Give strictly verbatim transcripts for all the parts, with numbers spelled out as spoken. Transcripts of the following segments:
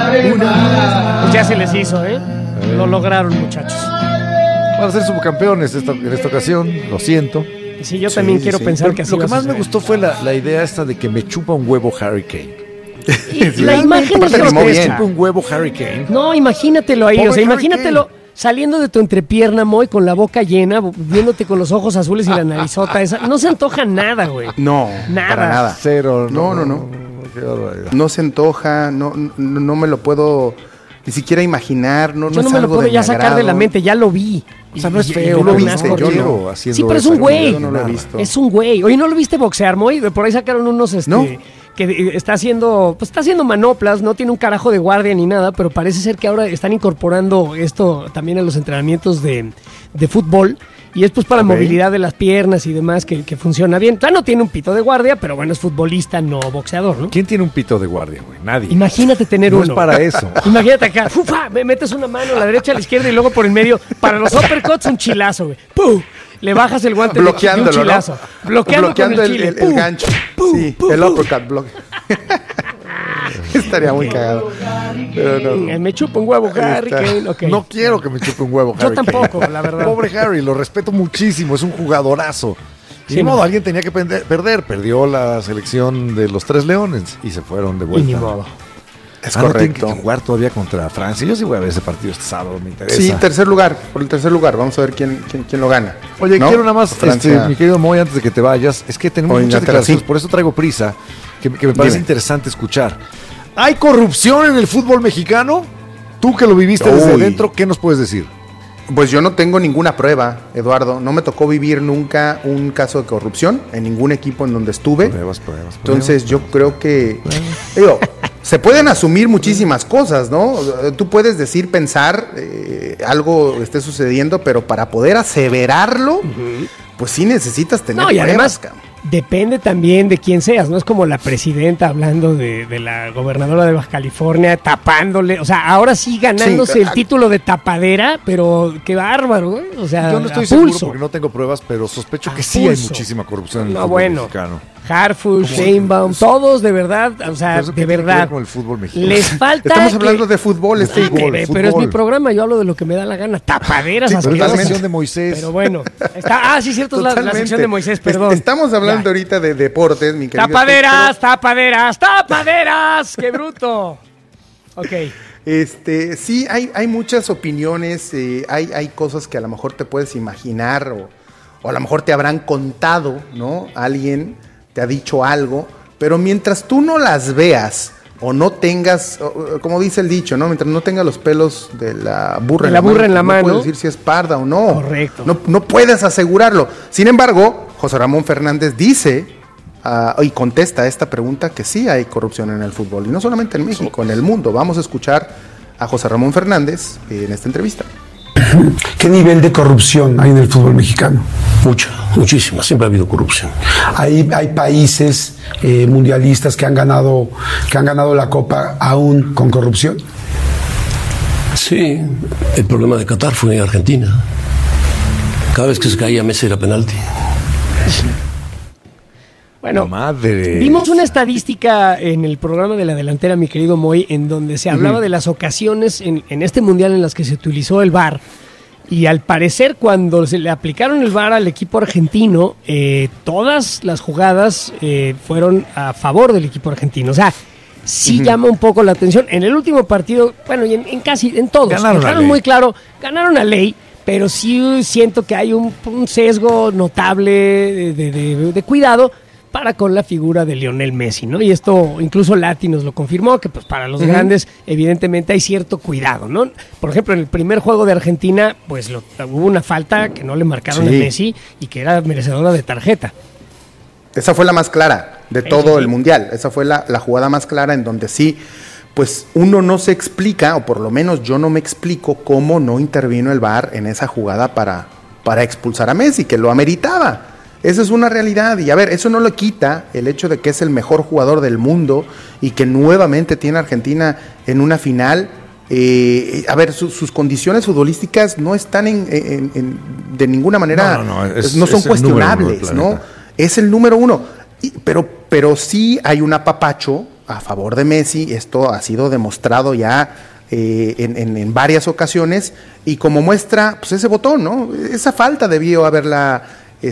Pues ya se les hizo, ¿eh? Lo lograron, muchachos. Van a ser subcampeones esta, en esta ocasión, lo siento. Sí, yo también sí, quiero sí. pensar Pero que así lo que va más me gustó fue la, la idea esta de que me chupa un huevo Harry Kane. Y la imagen es que me chupa un huevo Harry Kane. No, imagínatelo ahí, Pobre o sea, Harry imagínatelo Kane. Saliendo de tu entrepierna, Moy, con la boca llena, viéndote con los ojos azules y la narizota esa. No se antoja nada, güey. No, nada. Para nada. Cero. No, no, no. No, no se antoja, no, no, no me lo puedo ni siquiera imaginar. No, yo no, no es me lo algo puedo de ya mi sacar agrado. de la mente, ya lo vi. O sea, no es Y- feo, y lo lo viste, viste, yo yo no. no. haciendo Sí, pero es esa un güey. cosa, Yo no lo he nada. visto. Es un güey. Oye, ¿no lo viste boxear, Moy? Por ahí sacaron unos, este... No. que está haciendo, pues está haciendo manoplas, no tiene un carajo de guardia ni nada, pero parece ser que ahora están incorporando esto también a los entrenamientos de, de fútbol. Y es pues para Ok. la movilidad de las piernas y demás, que, que funciona bien. Claro, no tiene un pito de guardia, pero bueno, es futbolista, no boxeador, ¿no? ¿Quién tiene un pito de guardia, güey? Nadie. Imagínate tener No uno. es para eso. Imagínate acá, ¡fufa! Me metes una mano a la derecha, a la izquierda y luego por el medio. Para los uppercuts, un chilazo, güey. ¡Pum! Le bajas el guante de- de un Bloqueándolo, chilazo. ¿no? Bloqueando, Bloqueando con el, el, chile. el- el ¡Pum! gancho. ¡Pum! Sí, ¡Pum! el ¡Pum! uppercut bloque. Estaría muy cagado. Pero no. Eh, Me chupa un huevo, Harry Está. Kane. Ok. No quiero que me chupe un huevo, Yo Harry tampoco, Kane. la verdad. Pobre Harry, lo respeto muchísimo, es un jugadorazo. Y Sí, ni no. modo, alguien tenía que pende- perder. Perdió la selección de los Tres Leones y se fueron de Y vuelta. ni modo. Es Ah, no, tienen correcto. que jugar todavía contra Francia. Yo sí voy a ver ese partido este sábado, me interesa. Sí, tercer lugar, por el tercer lugar. Vamos a ver quién, quién, quién lo gana. Oye, ¿No? quiero nada más, Francia. este, mi querido Moy, antes de que te vayas, es que tenemos O muchas Inglaterra, declaraciones, sí. por eso traigo prisa, que, que me parece Dime. interesante escuchar. ¿Hay corrupción en el fútbol mexicano? Tú que lo viviste desde Uy. dentro, ¿qué nos puedes decir? Pues yo no tengo ninguna prueba, Eduardo. No me tocó vivir nunca un caso de corrupción en ningún equipo en donde estuve. Pruebas, pruebas, Entonces pruebas, yo creo que, digo, se pueden asumir muchísimas cosas, ¿no? Tú puedes decir, pensar, eh, algo esté sucediendo, pero para poder aseverarlo, pues sí necesitas tener No, y pruebas, además cabrón. depende también de quién seas, no es como la presidenta hablando de, de la gobernadora de Baja California tapándole, o sea, ahora sí ganándose Sí, el a- título de tapadera, pero qué bárbaro, ¿eh? O sea, Yo no estoy a seguro pulso. porque no tengo pruebas, pero sospecho A que sí hay pulso. muchísima corrupción en el No, fútbol bueno. mexicano. Harfush, ¿Cómo? Sheinbaum, todos de verdad, o sea, Pero eso qué de tiene que ver verdad. con el fútbol mexicano. Les falta Estamos que- hablando de fútbol, este Ah, fútbol, pero, fútbol. pero es mi programa, yo hablo de lo que me da la gana, tapaderas Sí, pero es la asquerosas. sección de Moisés. Pero bueno, está, ah, sí, cierto, es la, la Totalmente. sección de Moisés, perdón. Es- Estamos hablando Ya. ahorita de deportes, mi querido. Tapaderas, Héctor, tapaderas, tapaderas, qué bruto. Ok. pero, Este, sí, hay, hay muchas opiniones, eh, hay, hay cosas que a lo mejor te puedes imaginar o, o a lo mejor te habrán contado, ¿no? Alguien te ha dicho algo, pero mientras tú no las veas o no tengas, o- o como dice el dicho, ¿no? Mientras no tengas los pelos de la burra, De la burra en la no mano. puedes decir si es parda o no. Correcto. No, no puedes asegurarlo. Sin embargo, José Ramón Fernández dice ah, y contesta a esta pregunta que sí hay corrupción en el fútbol, y no solamente en México, en el mundo. Vamos a escuchar a José Ramón Fernández eh, en esta entrevista. ¿Qué nivel de corrupción hay en el fútbol mexicano? Mucha, muchísima, siempre ha habido corrupción. Hay, hay países eh, mundialistas que han ganado que han ganado la Copa aún con corrupción. Sí, el problema de Qatar fue en Argentina. Cada vez que se caía Messi era penalti. Bueno, La madre. vimos una estadística en el programa de la delantera, mi querido Moy, en donde se hablaba de las ocasiones en, en este mundial en las que se utilizó el V A R. Y al parecer, cuando se le aplicaron el V A R al equipo argentino, eh, todas las jugadas eh, fueron a favor del equipo argentino. O sea, sí llama un poco la atención. En el último partido, bueno, y en, en casi, en todos, Ganaron a dejaron ley. muy claro, ganaron a ley, pero sí siento que hay un, un sesgo notable de, de- de- de cuidado para con la figura de Lionel Messi, ¿no? Y esto incluso Lati nos lo confirmó, que pues para los grandes evidentemente hay cierto cuidado, ¿no? Por ejemplo, en el primer juego de Argentina, pues lo- hubo una falta que no le marcaron Sí. a Messi y que era merecedora de tarjeta. Esa fue la más clara de Sí, todo sí, sí. el mundial. Esa fue la, la jugada más clara en donde sí, pues uno no se explica, o por lo menos yo no me explico cómo no intervino el V A R en esa jugada para, para expulsar a Messi, que lo ameritaba. Esa es una realidad. Y a ver, eso no le quita el hecho de que es el mejor jugador del mundo y que nuevamente tiene a Argentina en una final. Eh, a ver, su- sus condiciones futbolísticas no están en, en- en- de ninguna manera, No, no, no, es- no son es el número uno del cuestionables, ¿no? planeta. Es el número uno. Y- pero, pero sí hay un apapacho a favor de Messi. Esto ha sido demostrado ya eh, en, en, en varias ocasiones, y como muestra, pues ese botón, ¿no? Esa falta debió haberla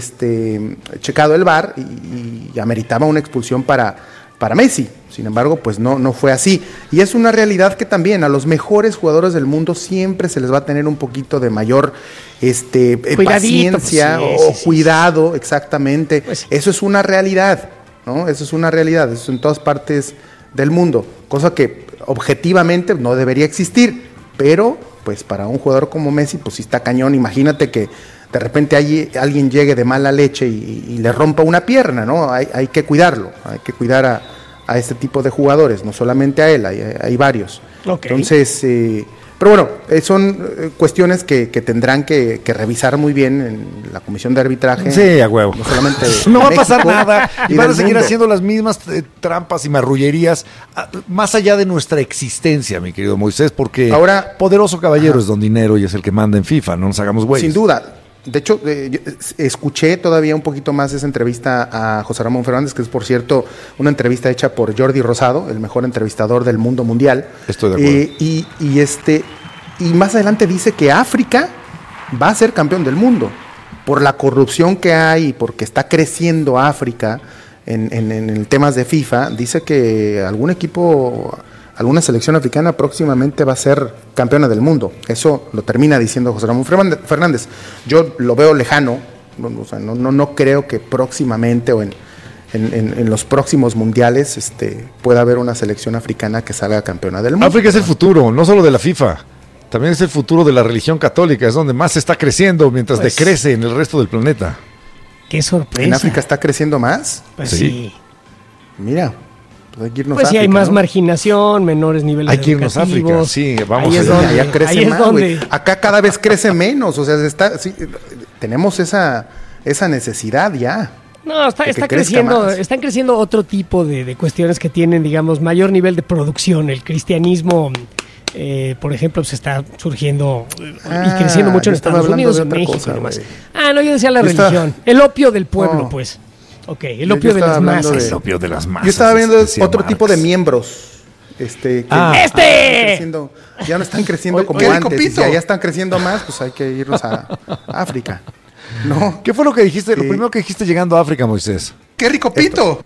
este, checado el V A R y, y ameritaba una expulsión para, para Messi. Sin embargo, pues no, no fue así. Y es una realidad que también a los mejores jugadores del mundo siempre se les va a tener un poquito de mayor este, paciencia pues, sí, o sí, sí, cuidado, exactamente. Pues, eso es una realidad, ¿no? Eso es una realidad, eso en todas partes del mundo, cosa que objetivamente no debería existir, pero pues para un jugador como Messi, pues sí está cañón. Imagínate que de repente hay, alguien llegue de mala leche y, y le rompa una pierna, ¿no? Hay, hay que cuidarlo, hay que cuidar a, a este tipo de jugadores, no solamente a él, hay, hay varios. Okay. Entonces, eh, pero bueno, eh, son eh, cuestiones que, que tendrán que, que revisar muy bien en la comisión de arbitraje. Sí, a huevo. No solamente no va a pasar nada y, y van a seguir mundo. haciendo las mismas eh, trampas y marrullerías a, más allá de nuestra existencia, mi querido Moisés, porque ahora poderoso caballero ajá. es don dinero y es el que manda en FIFA, no nos hagamos güeyes. Sin duda. De hecho, eh, escuché todavía un poquito más esa entrevista a José Ramón Fernández, que es, por cierto, una entrevista hecha por Jordi Rosado, el mejor entrevistador del mundo mundial. Estoy de acuerdo. Eh, y, y, este, y más adelante dice que África va a ser campeón del mundo por la corrupción que hay y porque está creciendo África en, en, en temas de FIFA. Dice que algún equipo... alguna selección africana próximamente va a ser campeona del mundo. Eso lo termina diciendo José Ramón Fernández. Yo lo veo lejano, no, o sea, no, no, no creo que próximamente o en, en, en, en los próximos mundiales este, pueda haber una selección africana que salga campeona del mundo. África es el futuro, no solo de la FIFA, también es el futuro de la religión católica, es donde más se está creciendo mientras pues, decrece en el resto del planeta. ¡Qué sorpresa! ¿En África está creciendo más? Pues sí. sí. Mira. Hay que irnos pues sí, África, hay más ¿no? marginación, menores niveles hay que irnos a África, sí, vamos ahí a es donde, allá crece ahí es más, donde... acá cada vez crece menos, o sea, está, sí, tenemos esa, esa necesidad ya. No, está, está creciendo, más. están creciendo otro tipo de, de cuestiones que tienen, digamos, mayor nivel de producción. El cristianismo, eh, por ejemplo, se está surgiendo ah, y creciendo mucho en Estados Unidos, en México cosa, y demás. Ah, no, yo decía la yo religión, estaba... el opio del pueblo, no. pues. Ok, el opio de las masas. De, el opio de las masas. Yo estaba viendo otro Marx. tipo de miembros. Este, que ah, ¡Este! Creciendo, ya no están creciendo como antes. Y si ya están creciendo más, pues hay que irnos a África. ¿No? ¿Qué fue lo que dijiste? ¿Qué? Lo primero que dijiste llegando a África, Moisés? ¡Qué rico pito!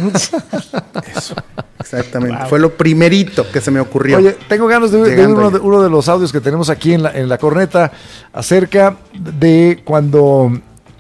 Eso, exactamente. Wow. Fue lo primerito que se me ocurrió. Oye, tengo ganas de, de uno, de uno de los audios que tenemos aquí en la, en la corneta acerca de cuando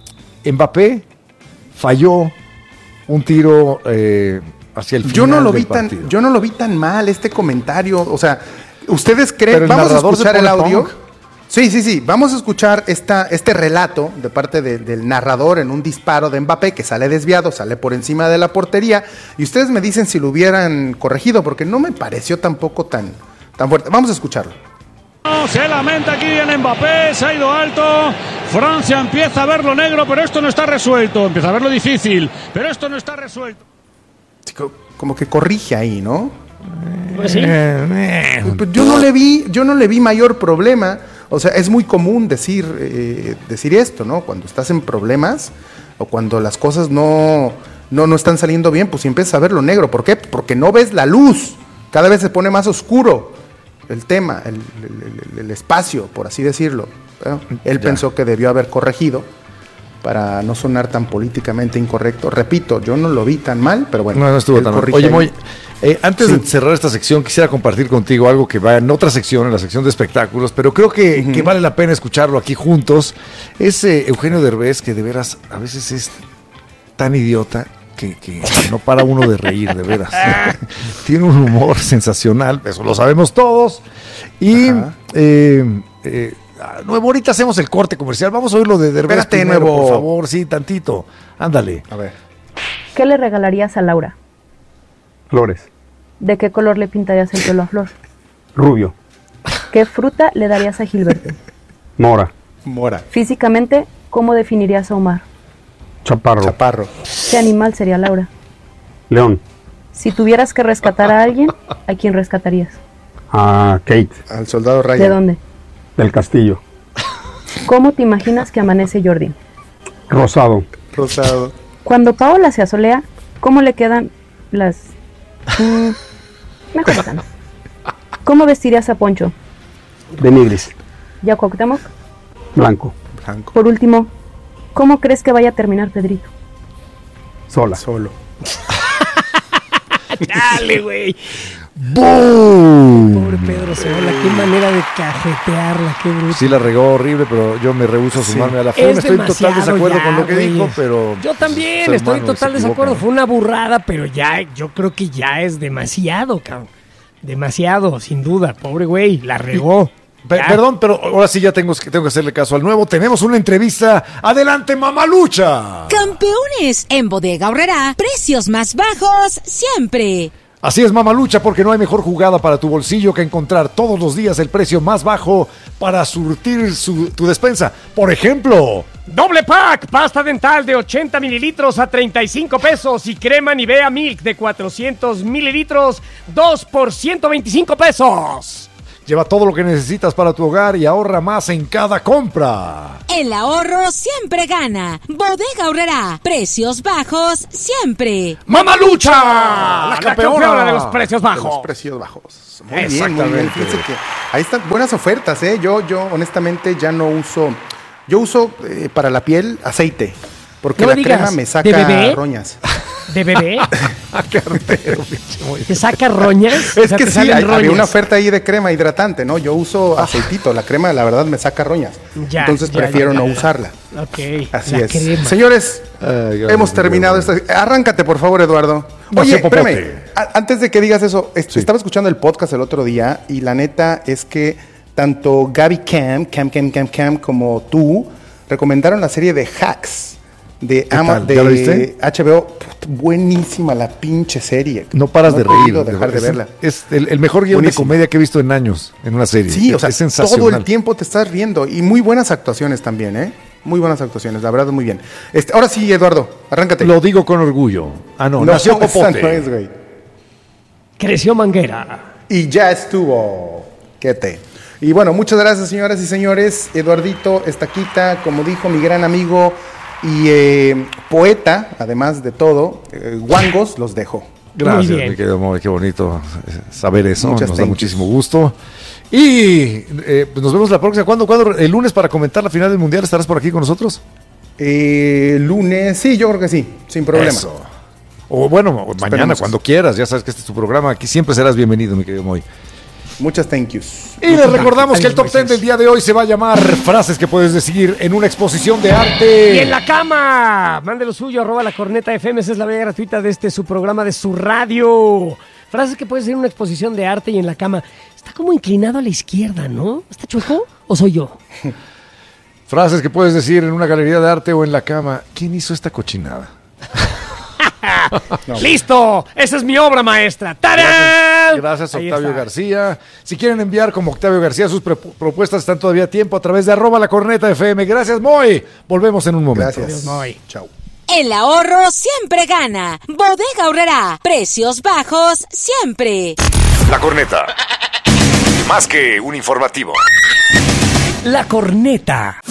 Mbappé falló un tiro eh, hacia el final yo no lo del vi tan partido. Yo no lo vi tan mal este comentario. O sea, ¿ustedes creen? Vamos a escuchar el audio. Punk. Sí, sí, sí. Vamos a escuchar esta, este relato de parte de, del narrador en un disparo de Mbappé que sale desviado, sale por encima de la portería. Y ustedes me dicen si lo hubieran corregido, porque no me pareció tampoco tan, tan fuerte. Vamos a escucharlo. Se lamenta aquí en Mbappé, se ha ido alto. Francia empieza a ver lo negro, pero esto no está resuelto. Empieza a ver lo difícil, pero esto no está resuelto. Como que corrige ahí, ¿no? Pues sí. Pues yo no le vi, yo no le vi mayor problema. O sea, es muy común decir, eh, decir esto, ¿no? Cuando estás en problemas o cuando las cosas no, no, no están saliendo bien, pues si empiezas a ver lo negro. ¿Por qué? Porque no ves la luz. Cada vez se pone más oscuro el tema, el, el, el espacio, por así decirlo. ¿no? Él ya. pensó que debió haber corregido para no sonar tan políticamente incorrecto. Repito, yo no lo vi tan mal, pero bueno. No, no estuvo tan mal. Oye, Moy, eh, antes sí. de cerrar esta sección, quisiera compartir contigo algo que va en otra sección, en la sección de espectáculos, pero creo que, uh-huh. que vale la pena escucharlo aquí juntos. Es eh, Eugenio Derbez, que de veras a veces es tan idiota que, que no para uno de reír, de veras. Tiene un humor sensacional, eso lo sabemos todos. Y eh, eh, Nuevo, ahorita hacemos el corte comercial. Vamos a oír lo de Derbez Espérate, primero, Nuevo. por favor, sí, tantito. Ándale. A ver. ¿Qué le regalarías a Laura? Flores. ¿De qué color le pintarías el pelo a Flor? Rubio. ¿Qué fruta le darías a Gilberto? Mora. Mora. Físicamente, ¿cómo definirías a Omar? Chaparro. Chaparro. ¿Qué animal sería Laura? León. Si tuvieras que rescatar a alguien, ¿a quién rescatarías? A Kate. Al soldado Ryan. ¿De dónde? Del Castillo. ¿Cómo te imaginas que amanece Jordi? Rosado. Rosado. Cuando Paola se asolea, ¿cómo le quedan las Mm, mejor esa no. ¿Cómo vestirías a Poncho? De Nigris. ¿Ya Cuauhtémoc? Blanco. Blanco. Por último, ¿cómo crees que vaya a terminar Pedrito? Sola. Solo. Dale, güey. ¡Boom! Pobre Pedro Sola, qué manera de cajetearla, qué bruto. Sí la regó horrible, pero yo me rehúso a sumarme a la Es forma. Estoy en total demasiado desacuerdo ya, con lo que güey. dijo, pero... Yo también ser estoy en humano, total se desacuerdo. equivocan. Fue una burrada, pero ya, yo creo que ya es demasiado, cabrón. Demasiado, sin duda. Pobre güey, la regó. Pe- Ya. Perdón, pero ahora sí ya tengo que, tengo que hacerle caso al nuevo. Tenemos una entrevista. ¡Adelante, Mamalucha! Campeones en Bodega Aurrerá, precios más bajos siempre. Así es, Mamalucha, porque no hay mejor jugada para tu bolsillo que encontrar todos los días el precio más bajo para surtir su- tu despensa. Por ejemplo... Doble pack, pasta dental de ochenta mililitros a treinta y cinco pesos y crema Nivea Milk de cuatrocientos mililitros, dos por ciento veinticinco pesos. Lleva todo lo que necesitas para tu hogar y ahorra más en cada compra. El ahorro siempre gana. Bodega Aurrerá, precios bajos siempre. ¡Mamalucha! La La campeona. campeona de los precios De bajos. los precios bajos. Muy bien, muy Exactamente. bien. Fíjense que ahí están buenas ofertas, ¿eh? Yo, yo honestamente ya no uso. Yo uso eh, para la piel aceite. Porque No me la digas, crema me ¿de saca bebé? roñas. ¿De bebé? Qué artero, pinche Moy. ¿Te saca roñas? Es O sea, que te sí, salen hay- había roñas. una oferta ahí de crema hidratante, ¿no? Yo uso aceitito. La crema, la verdad, me saca roñas. Ya, Entonces ya, prefiero ya, no ya. usarla. Ok, Así la es. crema. Señores, Ay, ay, hemos ay, terminado ay. esta. Arráncate, por favor, Eduardo. No Oye, sea popote. espérame. A- Antes de que digas eso, est- Sí. estaba escuchando el podcast el otro día y la neta es que tanto Gaby Cam, Cam, Cam, Cam, Cam, como tú recomendaron la serie de Hacks de, ¿Qué Ama- tal? de ¿Ya la viste? H B O. Put, buenísima la pinche serie. No paras de he podido reír. dejar de es, verla. es el, el mejor guión Buenísimo. de comedia que he visto en años en una serie. Sí, o es, sea, es sensacional. todo el tiempo te estás riendo. Y muy buenas actuaciones también, ¿eh? Muy buenas actuaciones, la verdad, muy bien. Este, ahora sí, Eduardo, arráncate. Lo digo con orgullo. Ah, no, no, nació esa Popote. no es, güey. Creció Manguera. Y ya estuvo. ¿Qué te? Y bueno, muchas gracias, señoras y señores. Eduardito Estaquita, como dijo mi gran amigo y eh, poeta, además de todo, eh, guangos, los dejo. Gracias, Muy bien. mi querido Moy, qué bonito eh, saber eso. Muchas Nos da thank muchísimo gusto. Y eh, pues nos vemos la próxima. ¿Cuándo, ¿Cuándo? ¿El lunes para comentar la final del Mundial? ¿Estarás por aquí con nosotros? Eh, lunes, sí, yo creo que sí, sin problema. Eso. O bueno, o mañana, Esperemos. cuando quieras. Ya sabes que este es tu programa. Aquí siempre serás bienvenido, mi querido Moy. Muchas thank yous. Y les recordamos que el top gracias. ten del día de hoy se va a llamar Frases que puedes decir en una exposición de arte. Y en la cama, mande lo suyo, arroba la corneta F M, esa es la vía gratuita de este su programa de su radio. Frases que puedes decir en una exposición de arte y en la cama. Está como inclinado a la izquierda, ¿no? ¿Está chueco o soy yo? Frases que puedes decir en una galería de arte o en la cama. ¿Quién hizo esta cochinada? ¡Listo! Esa es mi obra maestra. ¡Tarán! Gracias, Ahí Octavio está. García. Si quieren enviar como Octavio García sus pre- propuestas, están todavía a tiempo a través de arroba la corneta F M. Gracias, Moy. Volvemos en un momento. Gracias. Adiós, Moy. Chao. El ahorro siempre gana. Bodega Aurrerá, precios bajos siempre. La corneta. Más que un informativo. La corneta.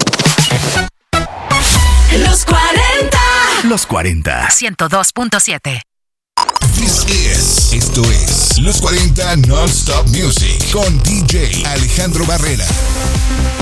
Los cuarenta. Los cuarenta. ciento dos punto siete. This is. Esto es Los cuarenta Non-Stop Music con D J Alejandro Barrera.